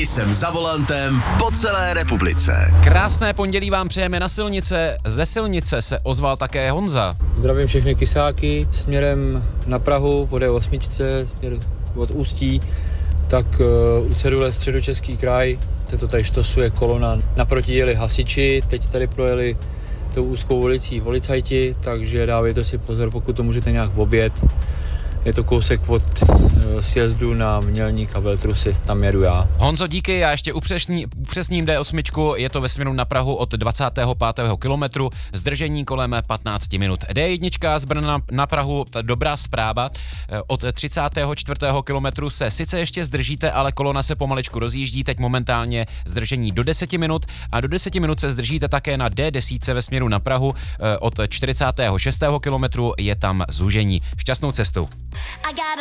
Jsem za volantem po celé republice. Krásné pondělí vám přejeme na silnice. Ze silnice se ozval také Honza. Zdravím všechny kysáky směrem na Prahu po D8, směr od Ústí, tak u cedule Středočeský kraj, to tady štosuje kolona. Naproti jeli hasiči, teď tady projeli tou úzkou ulicí policajti, takže dávejte si pozor, pokud to můžete nějak objet. Je to kousek od sjezdu na Mělník a Veltrusy, tam jedu já. Honzo, díky, já ještě upřesním D8, je to ve směru na Prahu od 25. kilometru, zdržení kolem 15 minut. D1 z Brna na Prahu, dobrá zpráva, od 34. kilometru se sice ještě zdržíte, ale kolona se pomaličku rozjíždí, teď momentálně zdržení do 10 minut a do 10 minut se zdržíte také na D10 ve směru na Prahu, od 46. kilometru je tam zúžení. Šťastnou cestu.